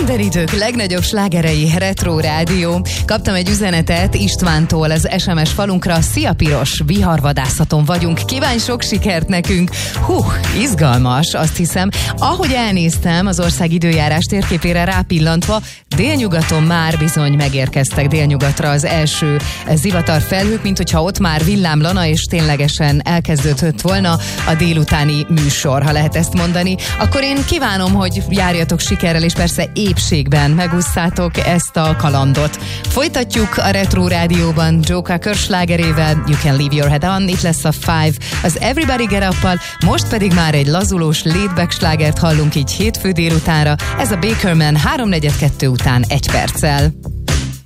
Minden idők legnagyobb slágerei, Retro Rádió. Kaptam egy üzenetet Istvántól az SMS falunkra. Szia Piros, viharvadászaton vagyunk. Kívánj sok sikert nekünk. Izgalmas, azt hiszem. Ahogy elnéztem az ország időjárás térképére rápillantva, délnyugaton már bizony megérkeztek délnyugatra az első zivatar felhők, mint hogyha ott már villámlana, és ténylegesen elkezdődött volna a délutáni műsor, ha lehet ezt mondani. Akkor én kívánom, hogy járjatok sikerrel, és persze épségben megússzátok ezt a kalandot. Folytatjuk a Retro Rádióban Joe Cocker slágerével, You Can Leave Your Head On, itt lesz a Five, az Everybody Get Up-pal, most pedig már egy lazulós laid-back slágert hallunk így hétfő délutánra, ez a Bakerman 3:42 után 1 perccel.